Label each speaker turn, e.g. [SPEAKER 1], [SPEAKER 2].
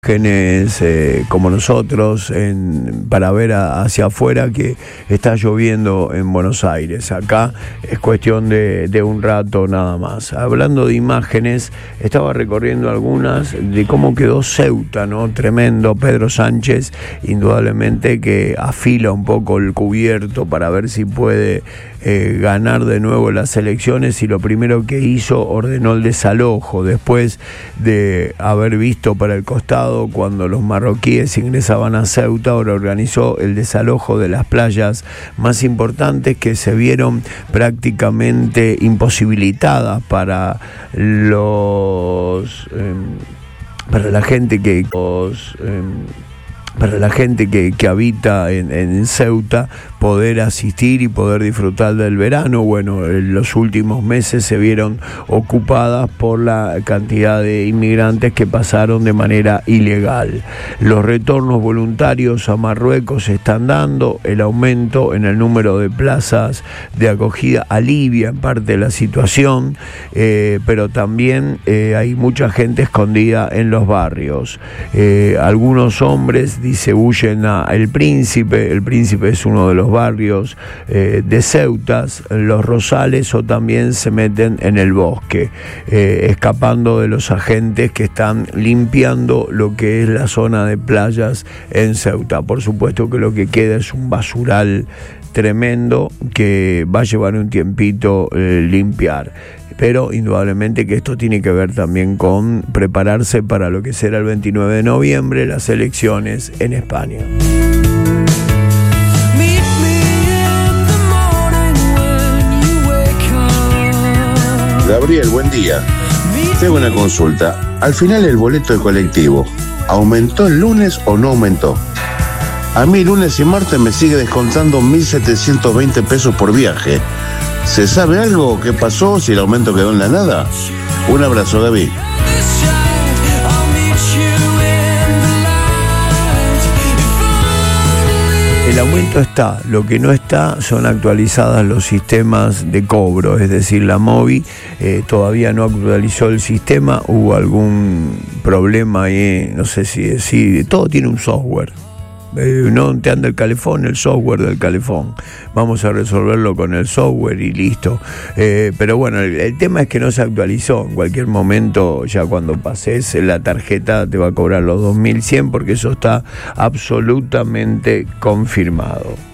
[SPEAKER 1] Como nosotros para ver hacia afuera que está lloviendo en Buenos Aires. Acá es cuestión de un rato nada más. Hablando de imágenes, estaba recorriendo algunas de cómo quedó Ceuta, ¿no? Tremendo. Pedro Sánchez indudablemente que afila un poco el cubierto para ver si puede ganar de nuevo las elecciones, y lo primero que hizo, ordenó el desalojo después de haber visto para el costado cuando los marroquíes ingresaban a Ceuta. Ahora organizó el desalojo de las playas más importantes que se vieron prácticamente imposibilitadas para la gente que habita en Ceuta, poder asistir y poder disfrutar del verano. Bueno, en los últimos meses se vieron ocupadas por la cantidad de inmigrantes que pasaron de manera ilegal. Los retornos voluntarios a Marruecos se están dando, el aumento en el número de plazas de acogida alivia en parte la situación, pero también hay mucha gente escondida en los barrios. Algunos hombres, dice, huyen a El Príncipe. El Príncipe es uno de los barrios de Ceuta, Los Rosales, o también se meten en el bosque, escapando de los agentes que están limpiando lo que es la zona de playas en Ceuta. Por supuesto que lo que queda es un basural tremendo que va a llevar un tiempito limpiar. Pero indudablemente que esto tiene que ver también con prepararse para lo que será el 29 de noviembre, las elecciones en España.
[SPEAKER 2] Gabriel, buen día. Tengo una consulta. Al final, el boleto de colectivo, ¿aumentó el lunes o no aumentó? A mí lunes y martes me sigue descontando 1.720 pesos por viaje. ¿Se sabe algo? ¿Qué pasó? ¿Si el aumento quedó en la nada? Un abrazo, David.
[SPEAKER 1] El aumento está, lo que no está son actualizadas los sistemas de cobro, es decir, la Movi todavía no actualizó el sistema, hubo algún problema ahí, no sé si decir, todo tiene un software. No te anda el calefón, el software del calefón. Vamos a resolverlo con el software y listo. Pero bueno, el tema es que no se actualizó. En cualquier momento, ya cuando pases la tarjeta, te va a cobrar los 2.100, porque eso está absolutamente confirmado.